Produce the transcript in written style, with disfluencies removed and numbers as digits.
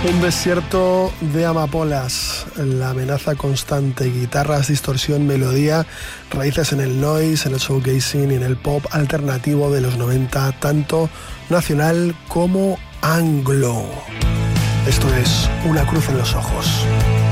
Un desierto de amapolas, la amenaza constante, guitarras, distorsión, melodía, raíces en el noise, en el showgazing y en el pop alternativo de los 90, tanto nacional como anglo. Esto es Una cruz en los ojos.